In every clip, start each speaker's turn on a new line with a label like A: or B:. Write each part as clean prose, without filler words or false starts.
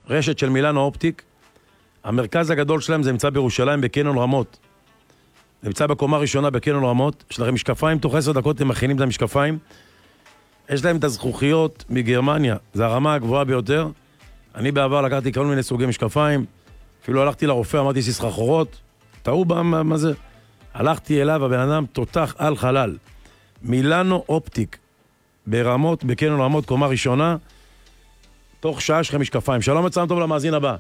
A: רשת של מילאנו אופטיק. המרכז הגדול שלהם זה נמצא בירושלים בקניון רמות. נמצא בקומה ראשונה בקניון רמות. יש לכם משקפיים, תוך 10 דקות הם מכינים את המשקפיים. יש להם את הזכוכיות מגרמניה, זה הרמה הגבוהה ביותר. אני בעבר לקחתי כל מיני סוגי משקפיים, אפילו הלכתי לרופא, אמרתי סחרחורות, טעו מה זה? הלכתי אליו, הבן אדם תותח על חלל. מילאנו אופטיק, ברמות, בקניון רמות, קומה ראשונה, תוך שעה שלכם משקפיים. שלום וצלם טוב למאזין הבא.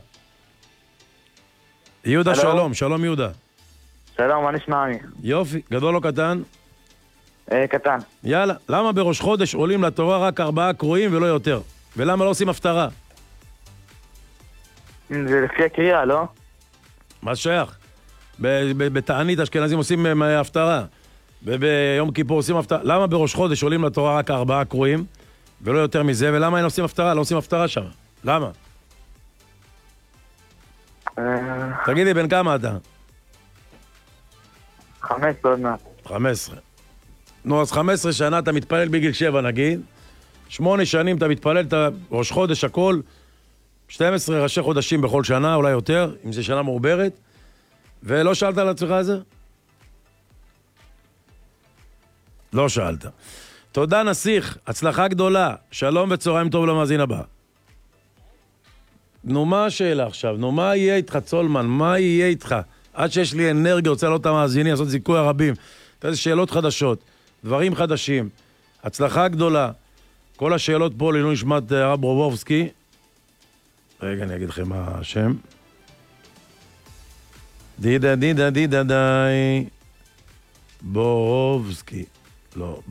A: יהודה, שלום, שלום יהודה.
B: שלום, מה נשמע לי?
A: יופי, גדול או קטן?
B: קטן.
A: יאללה, למה בראש חודש עולים לתורה רק 4 קרואים ולא יותר? ולמה לא עושים הפטרה?
B: זה לפי הקריאה, לא?
A: מה שייך? בתענית אשכנזים עושים הפטרה. וביום כיפור עושים הפטרה. למה בראש חודש עולים לתורה רק 4 קרואים ולא יותר מזה? ולמה אין עושים הפטרה? לא עושים הפטרה שם. למה? תגידי, בן כמה אתה?
B: 15 עוד מעט.
A: 15. נו, אז 15 שנה אתה מתפלל בגיל 7 נגיד, 8 שנים אתה מתפלל, אתה ראש חודש הכל, 12 ראשי חודשים בכל שנה, אולי יותר, אם זה שנה מעוברת, ולא שאלת על עצמך את זה? לא שאלת. תודה נסיך, הצלחה גדולה, שלום וצהריים טוב למאזין הבא. נו, מה השאלה עכשיו? נו, מה יהיה איתך צולמן? מה יהיה איתך? עד שיש לי אנרגיה, רוצה לעלות את המאזינים, לעשות זיכוי הרבים. איזה שאלות חדשות, דברים חדשים, הצלחה גדולה. כל השאלות פה לעילוי נשמת הרב ברובובסקי. רגע, אני אגיד לכם מה השם. דידה די. ברובובסקי. לא,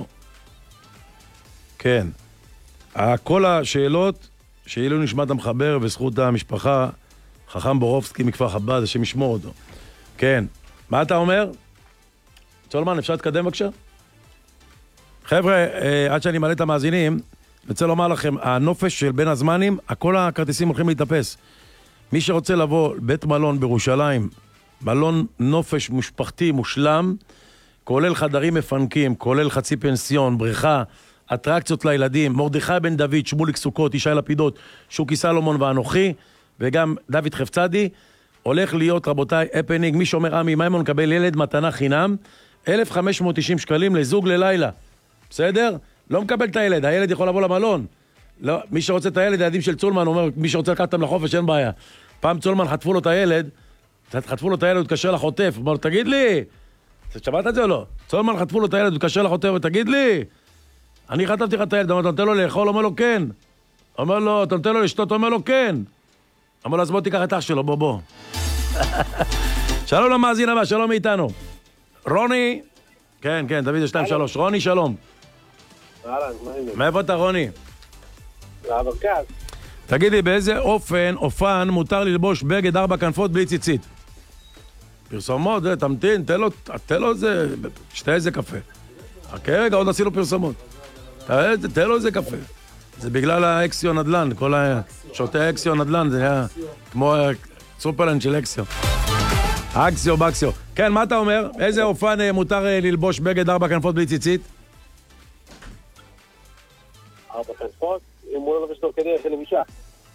A: כן. כל השאלות שעילוי נשמת המחבר וזכות המשפחה, חכם ברובובסקי מכפר חב"ד, השם ישמור אותו. כן. מה אתה אומר? צולמן, אפשר להתקדם בבקשה? חבר'ה, עד שאני מעלה את המאזינים, אני רוצה לומר לכם, הנופש של בין הזמנים, כל הכרטיסים הולכים להתאפס. מי שרוצה לבוא בית מלון בירושלים, מלון נופש משפחתי מושלם, כולל חדרים מפנקים, כולל חצי פנסיון, בריכה, אטרקציות לילדים, מרדכי בן דוד, שמוליק סוכות, ישי לפידות, שוקי סלומון ואנוכי, וגם דוד חפצדי, הולך להיות, רבותיי, הפנינג, מי שאומר עמי מימון מקבל ילד מתנה חינם, 1,590 שקלים לזוג ללילה. בסדר? לא מקבל את הילד, הילד יכול לבוא למלון. לא, מי שרוצה את הילד, הילדים של צולמן, אומר, מי שרוצה לקחת אותם לחופש, אין בעיה. פעם צולמן חטפו לו את הילד, הוא התקשר לחוטף, אמר לו, תגיד לי, שמעת את זה או לא? צולמן חטפו לו את הילד, הוא התקשר לחוטף, תגיד לי, אני חטפתי לך את הילד, אמר, אתה נותן לו לאכול, אומר לו, כן. אומר לו, אתה נותן לו לשתות, אומר לו, כן. אמר לו, אז בוא תיקח את אח שלו, בוא. שלום למאזין הבא, שלום מאיתנו. רוני, כן, דוד 2-3, רוני, שלום. מאיפה אתה, רוני?
C: מהמרכז.
A: תגידי, באיזה אופן מותר ללבוש בגד 4 כנפות בלי ציצית? פרסומות, תמתין, תן לו איזה, שתה איזה קפה. רגע, עוד עשינו פרסומות. תן לו איזה קפה. זה בגלל האקסיו נדל"ן, כל שוטי האקסיו נדל"ן, זה היה כמו סופרלנד של אקסיו. אקסיו, בקסיו. כן, מה אתה אומר? איזה אופן מותר ללבוש בגד 4 כנפות בלי ציצית?
C: 4 כנפות? אם הוא לא לבש לו כדי של לבישה.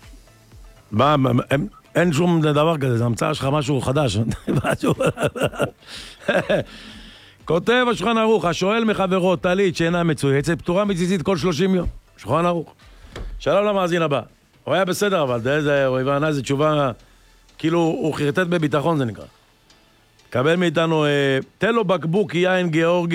A: אין שום דבר כזה, זה המצאה שלך משהו חדש. כותב השולחן ערוך, השואל מחברו, טלית שאינה מצויצת, פטורה מציצית כל 30 יום. שולחן ערוך. שלום למאזין הבא. הוא היה בסדר, אבל איזה תשובה, כאילו הוא חרטט בביטחון, זה נקרא. קבל מאיתנו, תן לו בקבוק יין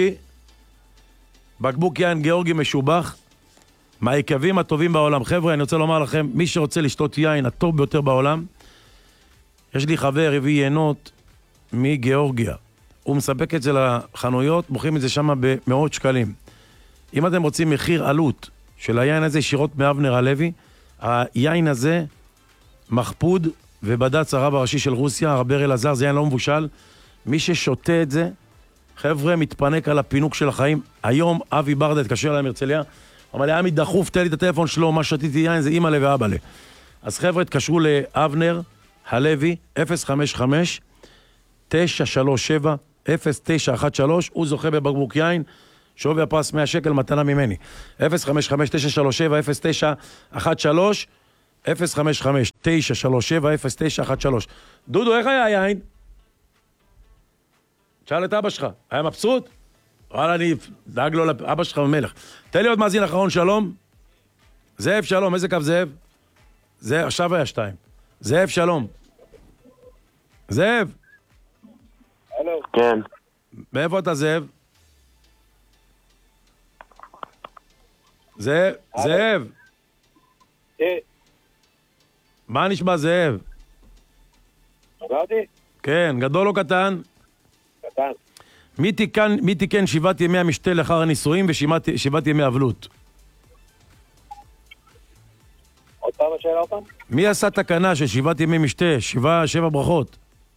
A: גיאורגי משובח, מהיקבים הטובים בעולם. חבר'ה, אני רוצה לומר לכם, מי שרוצה לשתות יין הטוב ביותר בעולם, יש לי חבר, הביא יינות מגיאורגיה. הוא מספק את זה לחנויות, מוכרים את זה שם במאות שקלים. אם אתם רוצים מחיר עלות של היין הזה, ישירות מאבנר הלוי, היין הזה מחפוד ובד"ץ הרב הראשי של רוסיה, הרב אלעזר, זה יין לא מבושל. מי ששותה את זה, חבר'ה, מתפנק על הפינוק של החיים. היום אבי ברדה התקשר להם הרצליה, אמר לי, עמי דחוף, תן לי את הטלפון שלו, מה שתיתי יין זה אמא לב ואבא לב. אז חבר'ה, התקשרו לאבנר הלוי, 055-937-0913, הוא זוכה בבקבוק יין, שווי הפרס 100 שקל, מתנה ממני. 055-937-0913, 055-937-0913. דודו, איך היה היין? תשאל את אבא שלך, היה מבסוט? וואלה, אני דאג לו לאבא שלך במלך. תן לי עוד מאזין אחרון, שלום. זאב, שלום, איזה קו זאב? זה עכשיו היה 2. זאב, שלום. זאב.
C: הלו.
B: כן.
A: מאיפה אתה, זאב? זאב, זאב.
C: כן.
A: מה נשמע, זאב?
C: שמעתי?
A: כן, גדול או קטן?
C: קטן.
A: מי תיקן 7 ימי המשתה לאחר הנישואים ו7 ימי אבלות?
C: עוד פעם השאלה עוד פעם?
A: מי עשה תקנה של 7 ימי משתה, 7 ברכות?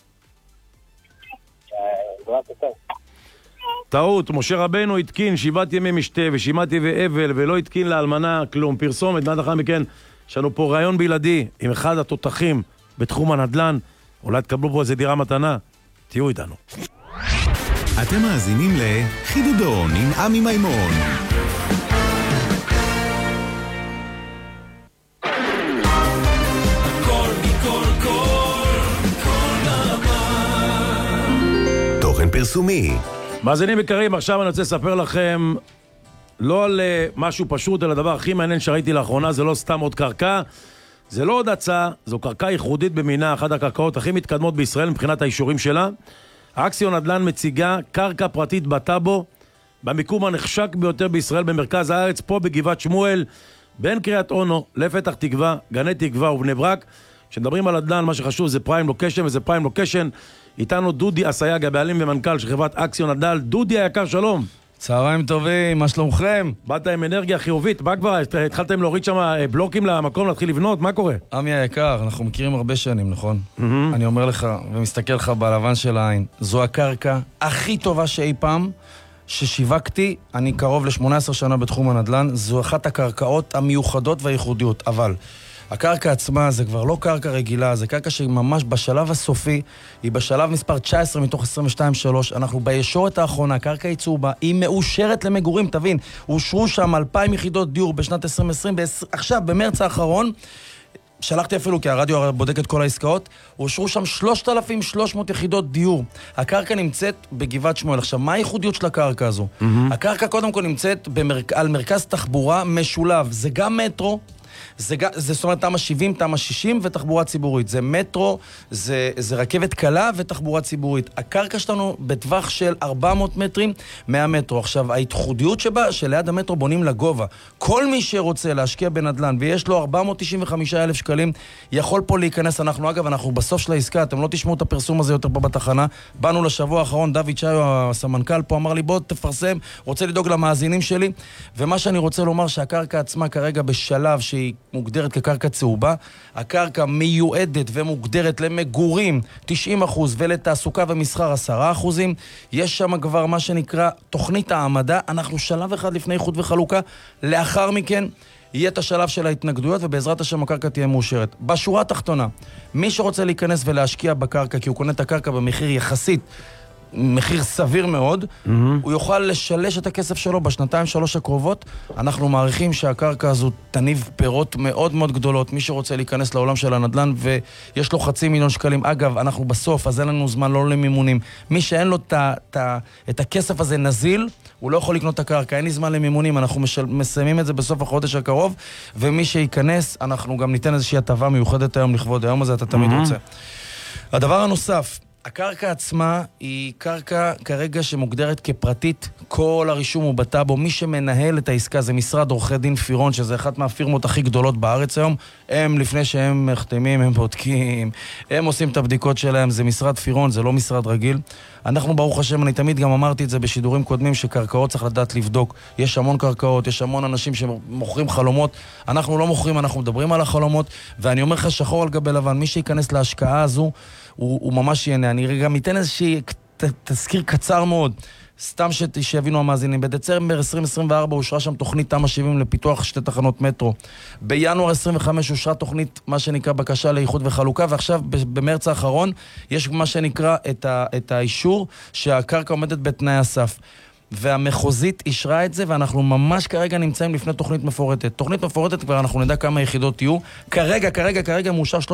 C: בעזרת השם.
A: טעות, משה רבנו התקין 7 ימי משתה ו7 ימי אבל ולא התקין לאלמנה כלום. פרסומת, מעט אחר מכן יש לנו פה רעיון בלעדי עם אחד התותחים בתחום הנדל"ן. אולי תקבלו פה איזה דירה מתנה. תהיו איתנו.
D: אתם מאזינים לחידודון עם עמי מימון. תוכן פרסומי.
A: מאזינים יקרים, עכשיו אני רוצה לספר לכם לא על משהו פשוט, אלא הדבר הכי מעניין שראיתי לאחרונה. זה לא סתם עוד קרקע, זה לא עוד הצעה, זו קרקע ייחודית במינה, אחת הקרקעות הכי מתקדמות בישראל מבחינת האישורים שלה. אקסיון נדל"ן מציגה קרקע פרטית בטאבו, במיקום הנחשק ביותר בישראל במרכז הארץ, פה בגבעת שמואל, בין קריית אונו לפתח תקווה, גני תקווה ובני ברק. כשמדברים על נדל"ן, מה שחשוב זה פריים לוקשן, וזה פריים לוקשן. איתנו דודי אסייג, הבעלים ומנכ"ל של חברת אקסיון נדל"ן. דודי היקר, שלום.
E: צהריים טובים, מה שלומכם?
A: באת עם אנרגיה חיובית, מה כבר? התחלתם להוריד שם בלוקים למקום, להתחיל לבנות, מה קורה?
E: עמי היקר, אנחנו מכירים הרבה שנים, נכון? אני אומר לך, ומסתכל לך בלבן של העין, זו הקרקע הכי טובה שאי פעם ששיווקתי. אני קרוב ל-18 שנה בתחום הנדל"ן, זו אחת הקרקעות המיוחדות והייחודיות, אבל הקרקע עצמה זה כבר לא קרקע רגילה, זה קרקע שהיא ממש בשלב הסופי, היא בשלב מספר 19 מתוך 22-3, אנחנו בישורת האחרונה, קרקע היא צהובה, היא מאושרת למגורים, תבין, אושרו שם 2,000 יחידות דיור בשנת 2020, עכשיו במרץ האחרון, שלחתי אפילו כי הרדיו בודק את כל העסקאות, אושרו שם 3,300 יחידות דיור. הקרקע נמצאת בגבעת שמואל. עכשיו, מה הייחודיות של הקרקע הזו? הקרקע קודם כל נמצאת על מרכז תחבורה משולב, זה גם מטרו, זה זאת אומרת תמה 70, תמה 60 ותחבורה ציבורית. זה מטרו, זה רכבת קלה ותחבורה ציבורית. הקרקע שלנו בטווח של 400 מטרים מהמטרו. עכשיו, הייחודיות שבה, שליד המטרו בונים לגובה. כל מי שרוצה להשקיע בנדל"ן ויש לו 495,000 שקלים, יכול פה להיכנס. אנחנו בסוף של העסקה, אתם לא תשמעו את הפרסום הזה יותר פה בתחנה. באנו לשבוע האחרון, דוד שיו, הסמנכ"ל פה, אמר לי בוא תפרסם, רוצה לדאוג למאזינים שלי. ומה שאני רוצה לומר שהקרקע עצמה כרגע בשלב שהיא מוגדרת כקרקע צהובה, הקרקע מיועדת ומוגדרת למגורים 90% ולתעסוקה ומסחר 10%. יש שם כבר מה שנקרא תוכנית העמדה, אנחנו שלב אחד לפני איחוד וחלוקה, לאחר מכן יהיה את השלב של ההתנגדויות ובעזרת השם הקרקע תהיה מאושרת. בשורה התחתונה, מי שרוצה להיכנס ולהשקיע בקרקע כי הוא קונה את הקרקע במחיר יחסית מחיר סביר מאוד, הוא יוכל לשלש את הכסף שלו בשנתיים-3 הקרובות. אנחנו מעריכים שהקרקע הזו תניב פירות מאוד מאוד גדולות. מי שרוצה להיכנס לעולם של הנדל"ן ויש לו 500,000 שקלים, אגב, אנחנו בסוף, אז אין לנו זמן לא למימונים. מי שאין לו את הכסף הזה נזיל, הוא לא יכול לקנות את הקרקע, אין לי זמן למימונים, אנחנו מסיימים את זה בסוף החודש הקרוב, ומי שייכנס, אנחנו גם ניתן איזושהי הטבה מיוחדת היום לכבוד היום הזה, אתה תמיד רוצה. הדבר הנוסף, הקרקע עצמה היא קרקע כרגע שמוגדרת כפרטית, כל הרישום הוא בטאבו, מי שמנהל את העסקה זה משרד עורכי דין פירון, שזה אחת מהפירמות הכי גדולות בארץ היום, הם לפני שהם מחתמים, הם בודקים, הם עושים את הבדיקות שלהם, זה משרד פירון, זה לא משרד רגיל. אנחנו ברוך השם, אני תמיד גם אמרתי את זה בשידורים קודמים, שקרקעות צריך לדעת לבדוק, יש המון קרקעות, יש המון אנשים שמוכרים חלומות, אנחנו לא מוכרים, אנחנו מדברים על החלומות, ואני אומר לך שחור על גבי לבן, מי שיכנס להשקעה הזו, הוא ממש ייהנה. אני גם אתן איזושהי תזכיר קצר מאוד, סתם שיבינו המאזינים. בדצמבר 2024 אושרה שם תוכנית תמה 70 לפיתוח 2 תחנות מטרו. בינואר 25 אושרה תוכנית, מה שנקרא בקשה לאיחוד וחלוקה, ועכשיו במרץ האחרון יש מה שנקרא את האישור שהקרקע עומדת בתנאי הסף. והמחוזית אישרה את זה, ואנחנו ממש כרגע נמצאים לפני תוכנית מפורטת. תוכנית מפורטת כבר אנחנו נדע כמה יחידות יהיו. כרגע מאושר